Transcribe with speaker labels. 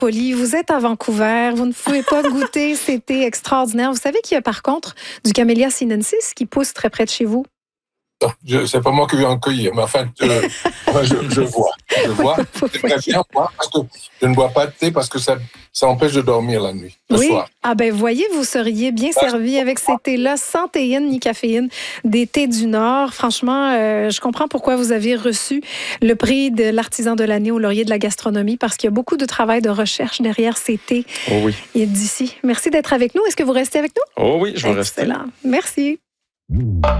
Speaker 1: Poli, vous êtes à Vancouver, vous ne pouvez pas goûter ces thés extraordinaires. Vous savez qu'il y a par contre du Camellia sinensis qui pousse très près de chez vous?
Speaker 2: C'est pas moi qui vais en cueillir, mais enfin, je vois. J'aimerais bien boire parce que je ne bois pas de thé parce que ça empêche de dormir la nuit, le soir.
Speaker 1: Ah ben voyez, vous seriez bien servi avec ces thés-là, sans théine ni caféine, des thés du Nord. Franchement, je comprends pourquoi vous avez reçu le prix de l'artisan de l'année au Laurier de la gastronomie, parce qu'il y a beaucoup de travail de recherche derrière ces thés et d'ici. Merci d'être avec nous. Est-ce que vous restez avec nous?
Speaker 3: Oh oui, je vais rester.
Speaker 1: Excellent. Merci.